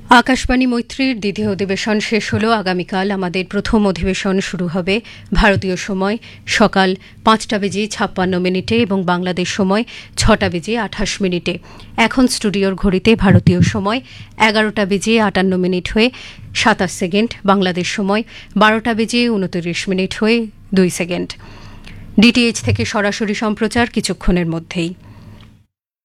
আকাশবাণী মৈত্রীর দ্বিতীয় অধিবেশন শেষ হল। আগামীকাল আমাদের প্রথম অধিবেশন শুরু হবে ভারতীয় সময় সকাল ৫:৫৬ এবং বাংলাদেশ সময় ৬:২৮। এখন স্টুডিওর ঘড়িতে ভারতীয় সময় ১১:৫৮ হয়ে ২৭, বাংলাদেশ সময় ১২:২৯ হয়ে ২। ডিটিএইচ থেকে সরাসরি সম্প্রচার কিছুক্ষণের মধ্যেই।